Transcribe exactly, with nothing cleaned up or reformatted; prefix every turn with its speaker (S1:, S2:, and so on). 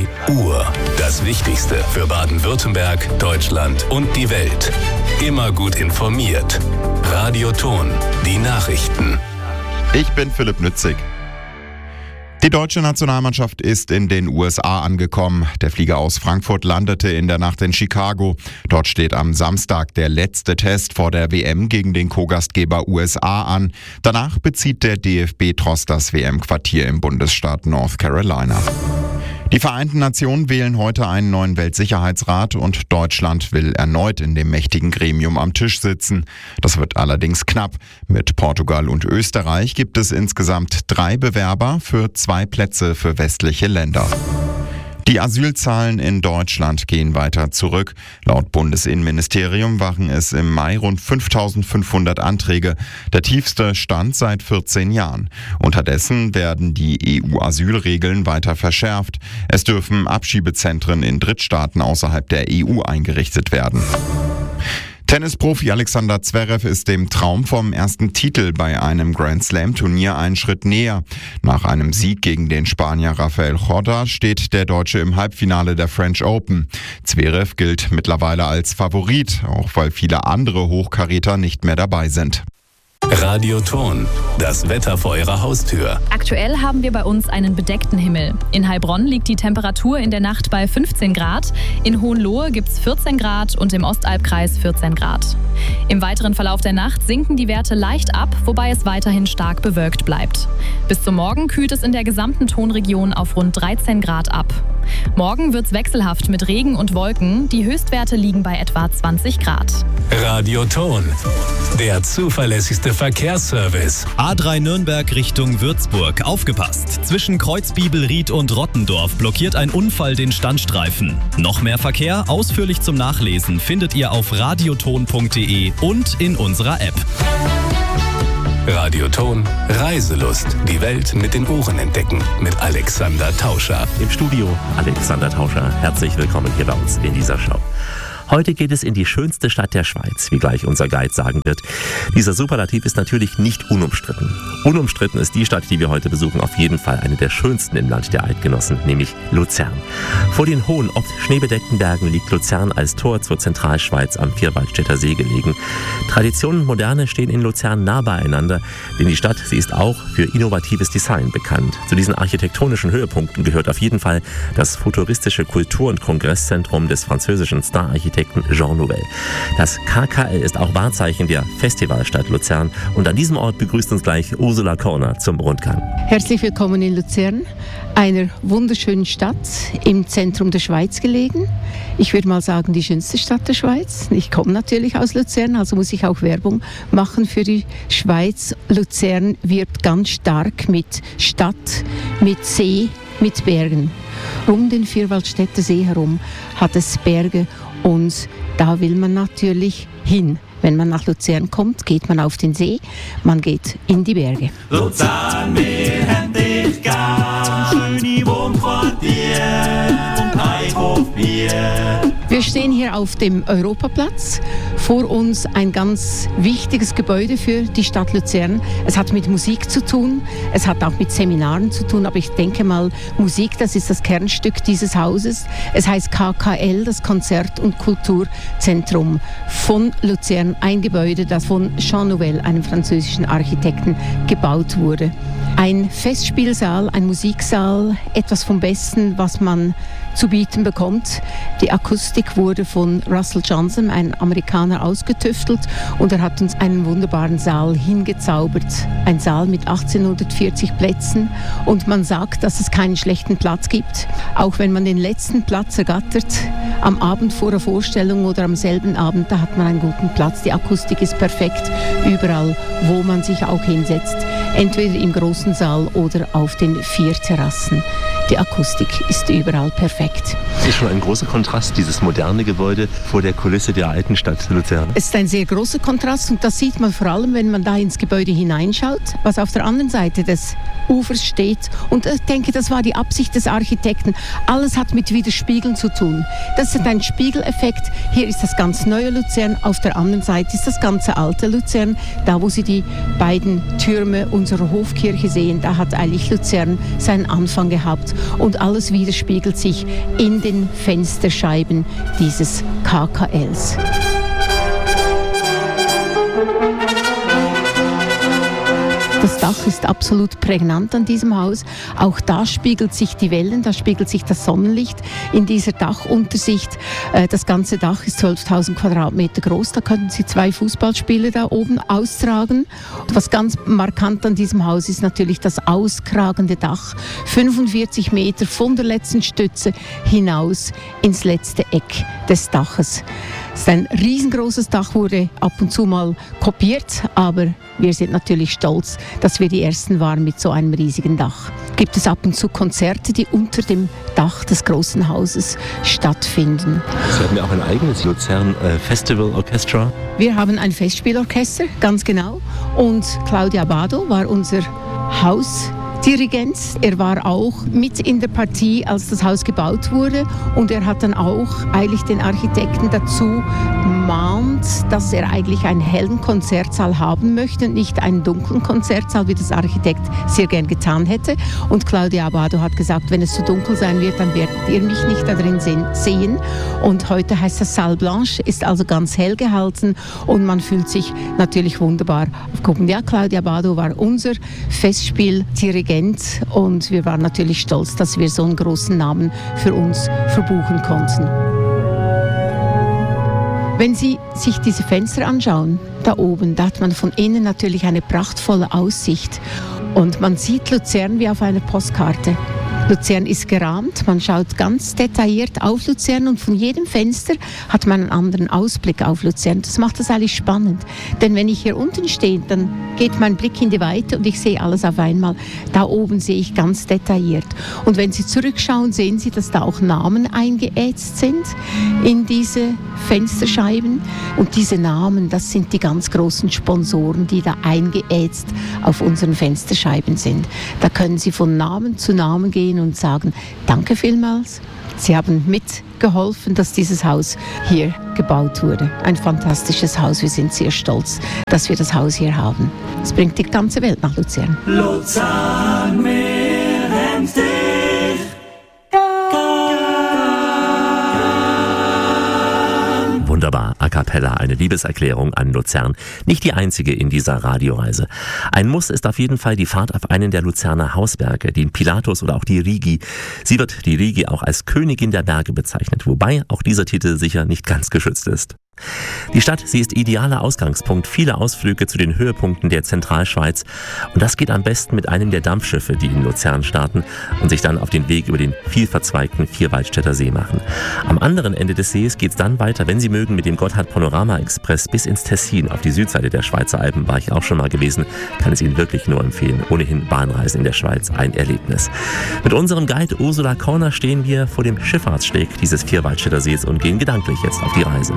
S1: Die Uhr. Das Wichtigste für Baden-Württemberg, Deutschland und die Welt. Immer gut informiert. Radioton. Die Nachrichten.
S2: Ich bin Philipp Nützig. Die deutsche Nationalmannschaft ist in den U S A angekommen. Der Flieger aus Frankfurt landete in der Nacht in Chicago. Dort steht am Samstag der letzte Test vor der W M gegen den Co-Gastgeber U S A an. Danach bezieht der D F B-Tross das W M-Quartier im Bundesstaat North Carolina. Die Vereinten Nationen wählen heute einen neuen Weltsicherheitsrat und Deutschland will erneut in dem mächtigen Gremium am Tisch sitzen. Das wird allerdings knapp. Mit Portugal und Österreich gibt es insgesamt drei Bewerber für zwei Plätze für westliche Länder. Die Asylzahlen in Deutschland gehen weiter zurück. Laut Bundesinnenministerium waren es im Mai rund fünftausendfünfhundert Anträge, der tiefste Stand seit vierzehn Jahren. Unterdessen werden die E U-Asylregeln weiter verschärft. Es dürfen Abschiebezentren in Drittstaaten außerhalb der E U eingerichtet werden. Tennisprofi Alexander Zverev ist dem Traum vom ersten Titel bei einem Grand-Slam-Turnier einen Schritt näher. Nach einem Sieg gegen den Spanier Rafael Corda steht der Deutsche im Halbfinale der French Open. Zverev gilt mittlerweile als Favorit, auch weil viele andere Hochkaräter nicht mehr dabei sind.
S1: Radioton. Das Wetter vor Ihrer Haustür.
S3: Aktuell haben wir bei uns einen bedeckten Himmel. In Heilbronn liegt die Temperatur in der Nacht bei fünfzehn Grad. In Hohenlohe gibt es vierzehn Grad und im Ostalbkreis vierzehn Grad. Im weiteren Verlauf der Nacht sinken die Werte leicht ab, wobei es weiterhin stark bewölkt bleibt. Bis zum Morgen kühlt es in der gesamten Tonregion auf rund dreizehn Grad ab. Morgen wird es wechselhaft mit Regen und Wolken. Die Höchstwerte liegen bei etwa zwanzig Grad.
S1: Radioton. Der zuverlässigste Verkehrsservice.
S4: A drei Nürnberg Richtung Würzburg. Aufgepasst! Zwischen Kreuzbibelried und Rottendorf blockiert ein Unfall den Standstreifen. Noch mehr Verkehr, ausführlich zum Nachlesen, findet ihr auf radioton punkt de und in unserer App.
S1: Radioton. Reiselust. Die Welt mit den Ohren entdecken. Mit Alexander Tauscher.
S5: Im Studio Alexander Tauscher. Herzlich willkommen hier bei uns in dieser Show. Heute geht es in die schönste Stadt der Schweiz, wie gleich unser Guide sagen wird. Dieser Superlativ ist natürlich nicht unumstritten. Unumstritten ist die Stadt, die wir heute besuchen, auf jeden Fall eine der schönsten im Land der Eidgenossen, nämlich Luzern. Vor den hohen, oft schneebedeckten Bergen liegt Luzern als Tor zur Zentralschweiz am Vierwaldstätter See gelegen. Tradition und Moderne stehen in Luzern nah beieinander, denn die Stadt, sie ist auch für innovatives Design bekannt. Zu diesen architektonischen Höhepunkten gehört auf jeden Fall das futuristische Kultur- und Kongresszentrum des französischen Stararchitekten Jean Nouvel. Das K K L ist auch Wahrzeichen der Festivalstadt Luzern und an diesem Ort begrüßt uns gleich Ursula Korner zum Rundgang.
S6: Herzlich willkommen in Luzern, einer wunderschönen Stadt im Zentrum der Schweiz gelegen. Ich würde mal sagen, die schönste Stadt der Schweiz. Ich komme natürlich aus Luzern, also muss ich auch Werbung machen für die Schweiz. Luzern wirbt ganz stark mit Stadt, mit See, mit Bergen. Um den Vierwaldstätter See herum hat es Berge und da will man natürlich hin. Wenn man nach Luzern kommt, geht man auf den See, man geht in die Berge.
S7: Luzern, wir haben dich gern, schöne Wohnquartier und ein Hofbier.
S6: Wir stehen hier auf dem Europaplatz. Vor uns ein ganz wichtiges Gebäude für die Stadt Luzern. Es hat mit Musik zu tun, es hat auch mit Seminaren zu tun, aber ich denke mal, Musik, das ist das Kernstück dieses Hauses. Es heißt K K L, das Konzert- und Kulturzentrum von Luzern, ein Gebäude, das von Jean Nouvel, einem französischen Architekten, gebaut wurde. Ein Festspielsaal, ein Musiksaal, etwas vom Besten, was man zu bieten bekommt. Die Akustik wurde von Russell Johnson, einem Amerikaner, ausgetüftelt und er hat uns einen wunderbaren Saal hingezaubert. Ein Saal mit achtzehnhundertvierzig Plätzen und man sagt, dass es keinen schlechten Platz gibt. Auch wenn man den letzten Platz ergattert, am Abend vor der Vorstellung oder am selben Abend, da hat man einen guten Platz. Die Akustik ist perfekt überall, wo man sich auch hinsetzt. Entweder im großen Saal oder auf den vier Terrassen. Die Akustik ist überall perfekt.
S5: Es ist schon ein großer Kontrast, dieses moderne Gebäude vor der Kulisse der alten Stadt Luzern.
S6: Es ist ein sehr großer Kontrast und das sieht man vor allem, wenn man da ins Gebäude hineinschaut, was auf der anderen Seite des Ufers steht. Und ich denke, das war die Absicht des Architekten. Alles hat mit Widerspiegeln zu tun. Das ist ein Spiegeleffekt. Hier ist das ganz neue Luzern, auf der anderen Seite ist das ganze alte Luzern. Da, wo Sie die beiden Türme unserer Hofkirche sehen, da hat eigentlich Luzern seinen Anfang gehabt. ist und alles widerspiegelt sich in den Fensterscheiben dieses K K Ls. Das Dach ist absolut prägnant an diesem Haus. Auch da spiegelt sich die Wellen, da spiegelt sich das Sonnenlicht in dieser Dachuntersicht. Das ganze Dach ist zwölftausend Quadratmeter groß. Da könnten Sie zwei Fußballspiele da oben austragen. Und was ganz markant an diesem Haus ist natürlich das auskragende Dach. fünfundvierzig Meter von der letzten Stütze hinaus ins letzte Eck des Daches. Es ist ein riesengroßes Dach, wurde ab und zu mal kopiert, aber wir sind natürlich stolz, dass wir die Ersten waren mit so einem riesigen Dach. Gibt es ab und zu Konzerte, die unter dem Dach des großen Hauses stattfinden.
S5: Sie haben ja auch ein eigenes Luzern äh, Festival Orchestra.
S6: Wir haben ein Festspielorchester, ganz genau. Und Claudio Abbado war unser Haus. Dirigent. Er war auch mit in der Partie, als das Haus gebaut wurde, und er hat dann auch eigentlich den Architekten dazu mahnt, dass er eigentlich einen hellen Konzertsaal haben möchte und nicht einen dunklen Konzertsaal, wie das Architekt sehr gern getan hätte. Und Claudio Abbado hat gesagt, wenn es zu dunkel sein wird, dann werdet ihr mich nicht da drin sehen. Und heute heißt das Salle Blanche, ist also ganz hell gehalten und man fühlt sich natürlich wunderbar aufgehoben. Ja, Claudio Abbado war unser Festspieldirigent. Und wir waren natürlich stolz, dass wir so einen großen Namen für uns verbuchen konnten. Wenn Sie sich diese Fenster anschauen, da oben, da hat man von innen natürlich eine prachtvolle Aussicht. Und man sieht Luzern wie auf einer Postkarte. Luzern ist gerahmt, man schaut ganz detailliert auf Luzern und von jedem Fenster hat man einen anderen Ausblick auf Luzern. Das macht das eigentlich spannend, denn wenn ich hier unten stehe, dann geht mein Blick in die Weite und ich sehe alles auf einmal. Da oben sehe ich ganz detailliert. Und wenn Sie zurückschauen, sehen Sie, dass da auch Namen eingeätzt sind in diese Fensterscheiben. Und diese Namen, das sind die ganz großen Sponsoren, die da eingeätzt auf unseren Fensterscheiben sind. Da können Sie von Namen zu Namen gehen und sagen, danke vielmals. Sie haben mitgeholfen, dass dieses Haus hier gebaut wurde. Ein fantastisches Haus. Wir sind sehr stolz, dass wir das Haus hier haben. Es bringt die ganze Welt nach Luzern.
S7: Luzern, wir haben dich.
S5: Wunderbar, a cappella, eine Liebeserklärung an Luzern. Nicht die einzige in dieser Radioreise. Ein Muss ist auf jeden Fall die Fahrt auf einen der Luzerner Hausberge, den Pilatus oder auch die Rigi. Sie wird, die Rigi, auch als Königin der Berge bezeichnet, wobei auch dieser Titel sicher nicht ganz geschützt ist. Die Stadt, sie ist idealer Ausgangspunkt vieler Ausflüge zu den Höhepunkten der Zentralschweiz. Und das geht am besten mit einem der Dampfschiffe, die in Luzern starten und sich dann auf den Weg über den vielverzweigten Vierwaldstätter See machen. Am anderen Ende des Sees geht es dann weiter, wenn Sie mögen, mit dem Gotthard Panorama Express bis ins Tessin. Auf die Südseite der Schweizer Alpen war ich auch schon mal gewesen. Kann es Ihnen wirklich nur empfehlen. Ohnehin Bahnreisen in der Schweiz ein Erlebnis. Mit unserem Guide Ursula Korner stehen wir vor dem Schifffahrtssteg dieses Vierwaldstätter Sees und gehen gedanklich jetzt auf die Reise.